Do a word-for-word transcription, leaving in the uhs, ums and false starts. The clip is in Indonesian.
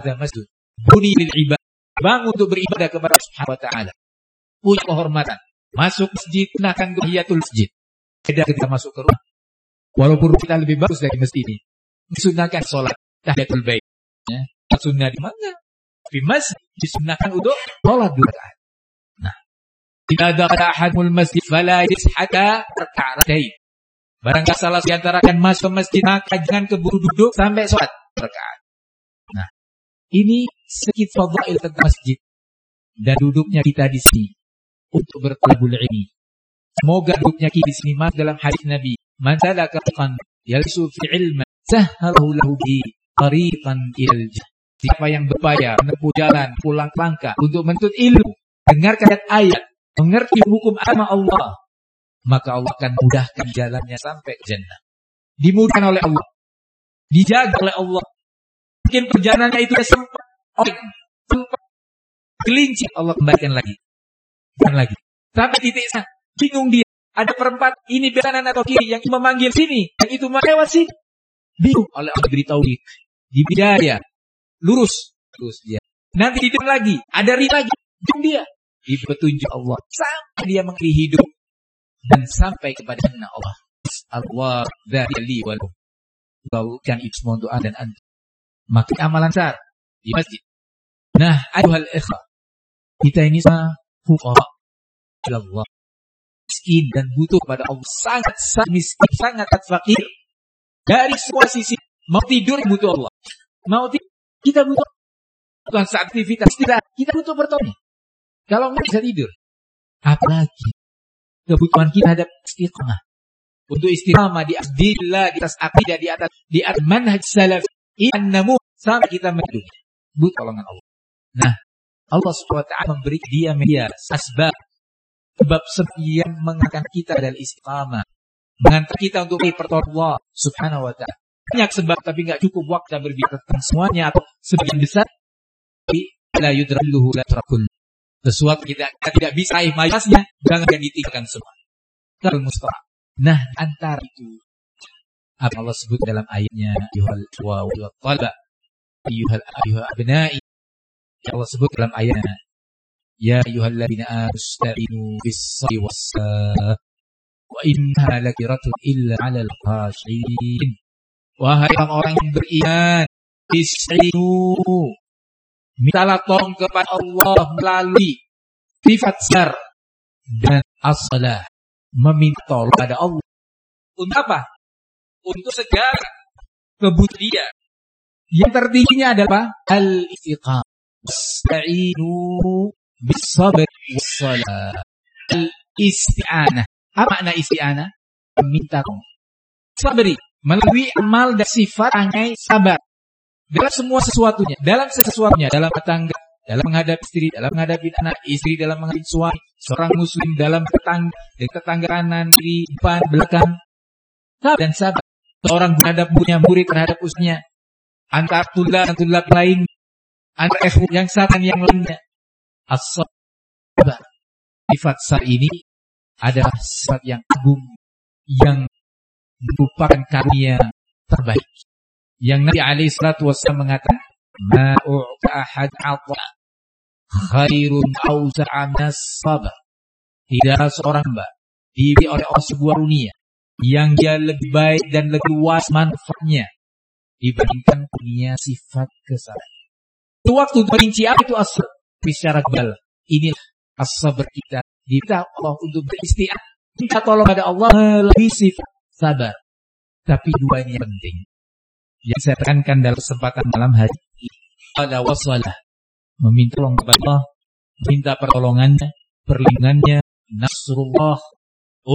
masjid. Buni lil ibadah. Bangun untuk beribadah kepada Allah Subhanahu wa taala. Punya kehormatan. Masuk masjid, gunakan tahiyatul masjid. Beda ketika masuk ke rumah. Walaupun kita lebih bagus dari masjid ini. Disunahkan sholat tahiyatul bait. Ya. Sunnah di mana? Di masjid disunahkan untuk sholat dua rakaat. Nah, tidak ada ahadul masjid fala yashhata raka'atain. Barangkali salah di antara akan masuk ke masjid maka jangan keburu duduk sampai sholat rakaat. Nah, ini sedikit fadail tentang masjid dan duduknya kita di sini untuk bertalabul ilmi. Semoga duduknya kita di sini masuk dalam hadis Nabi, "Man salaka tariqan yalsu fi ilma, sahhalahu lahu bi tariqan ilal jannah." Siapa yang berupaya menempuh jalan pulang langkah untuk menuntut ilmu, dengarkan ayat, mengerti hukum agama Allah, maka Allah akan mudahkan jalannya sampai ke jannah. Dimudahkan oleh Allah, dijaga oleh Allah. Mungkin perjalanannya itu sempat orang, sempat kelinci, Allah kembalikan lagi, dan lagi. Sampai titik sana, bingung dia. Ada perempat ini kanan atau kiri yang memanggil sini, yang itu lewat sini. Bingung oleh Allah beritahu di bidaya. Lurus, lurus dia. Nanti di depan lagi, ada ri lagi, bingung dia. Di petunjuk Allah sampai dia mengakhiri hidup dan sampai kepada jannah Allah. Allah dari li wal. Baukan itu semua untuk anda dan anda. Maka amalan besar di masjid. Nah, ayuhal ikhwah, kita ini sama fuqara ila Allah. Miskin dan butuh kepada Allah, sangat sangat miskin, sangat fakir. Dari semua sisi, mau tidur butuh Allah. Mau tidur kita butuh, bukan aktivitas tidak, kita butuh bertemu. Kalau nggak bisa tidur, apalagi kebutuhan kita ada istiqamah. Untuk istiqamah di asdillah, di atas akidah, di atas di atas manhaj salaf, innamu sampai kita menduduki butuh tolongan Allah. Nah, Allah subhanahu wa taala memberi dia media asbab, sebab sebab yang mengangkat kita dari istiqamah, mengantar kita untuk pertolongan Allah subhanahu wa taala. Banyak sebab tapi enggak cukup waktu berbicara tentang semuanya atau sebagian besar. La yudralluhu la trakul. Sesuatu kita, kita tidak bisa raih mayasnya, jangan ditinggalkan semua. Kalau mustahil. Nah, antara itu apa Allah sebut dalam ayatnya, ayyuhal wa wa talaba, ayyuhal ayyuhal abna'i. Allah sebut dalam ayatnya, ya ayyuhalladzina amanu ista'inu bis-sabri was-salah wa innaha lakiratun illa 'alal khashiyin. Wahai orang-orang yang beriman, ista'inu, mintalah tolong kepada Allah melalui sifat sabar dan as-salah, meminta tolong kepada Allah. Untuk apa? Untuk segala kebutuhan dia. Yang tertingginya adalah al-istiqamah. Ista'inu bis-sabri was-salah. Al-isti'anah. Apa makna isti'anah? Meminta tolong. Sabri, melalui amal dan sifat hanya sabar dalam semua sesuatunya, dalam sesuatunya, dalam tangga, dalam menghadapi istri, dalam menghadapi anak, istri dalam menghadapi suami, seorang muslim dalam tetangga, dengan tetangga kanan, kiri, depan, belakang, sabar dan sabar. Seorang terhadap punya murid terhadap usnya, antar tulab dan tulab lain, antar ikhwan yang satu yang lainnya. As-sabar, sifat sabar ini adalah sifat yang agung, yang merupakan karunia terbaik. Yang Nabi alaihi salatu wasallam mengatakan, "Ma'u'ta ahad 'atha khairun awsa'a minas sabr." Tidak seorang hamba diberi oleh Allah sebuah karunia yang dia lebih baik dan lebih luas manfaatnya dibandingkan karunia sifat kesabaran. Itu waktu merinci apa itu as-sabr secara global. Inilah as-sabr kita. Kita Allah untuk beristighfar, minta tolong pada Allah melalui sifat sabar. Tapi dua ini yang penting. Yang saya tekankan dalam kesempatan malam hari ini adalah wassalah, meminta tolong kepada Allah, minta pertolongannya, perlindungannya, nasrullah